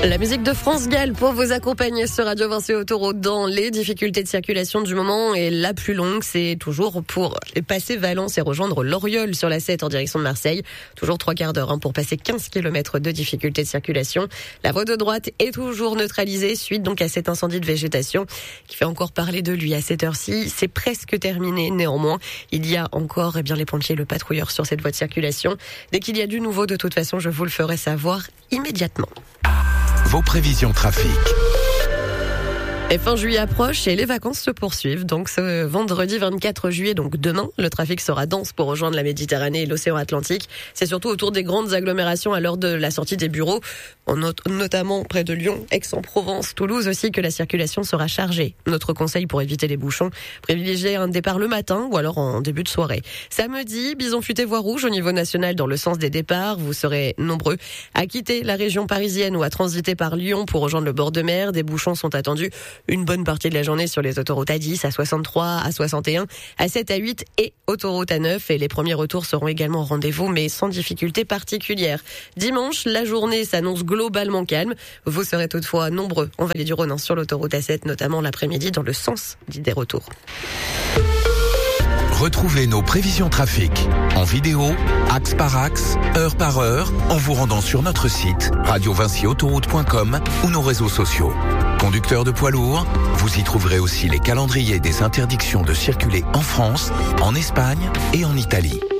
La musique de France Gall pour vous accompagner sur Radio Vinci Autoroute dans les difficultés de circulation du moment. Et la plus longue, c'est toujours pour passer Valence et rejoindre Loriol sur la 7 en direction de Marseille. Toujours 3/4 d'heure pour passer 15 km de difficultés de circulation. La voie de droite est toujours neutralisée suite donc à cet incendie de végétation qui fait encore parler de lui à cette heure-ci. C'est presque terminé néanmoins. Il y a encore les pompiers et le patrouilleur sur cette voie de circulation. Dès qu'il y a du nouveau, de toute façon, je vous le ferai savoir immédiatement. Vos prévisions trafic. Et fin juillet approche et les vacances se poursuivent. Donc ce vendredi 24 juillet, donc demain, le trafic sera dense pour rejoindre la Méditerranée et l'océan Atlantique. C'est surtout autour des grandes agglomérations à l'heure de la sortie des bureaux. On note notamment près de Lyon, Aix-en-Provence, Toulouse aussi que la circulation sera chargée. Notre conseil pour éviter les bouchons, privilégier un départ le matin ou alors en début de soirée. Samedi, bison futé voie rouge au niveau national dans le sens des départs. Vous serez nombreux à quitter la région parisienne ou à transiter par Lyon pour rejoindre le bord de mer. Des bouchons sont attendus une bonne partie de la journée sur les autoroutes A10, A63, A61, A7, A8 et autoroute A9. Et les premiers retours seront également au rendez-vous, mais sans difficulté particulière. Dimanche, la journée s'annonce globalement calme. Vous serez toutefois nombreux en Vallée du Rhône sur l'autoroute A7, notamment l'après-midi dans le sens des retours. Retrouvez nos prévisions trafic en vidéo, axe par axe, heure par heure, en vous rendant sur notre site radiovinciautoroute.com ou nos réseaux sociaux. Conducteurs de poids lourds, vous y trouverez aussi les calendriers des interdictions de circuler en France, en Espagne et en Italie.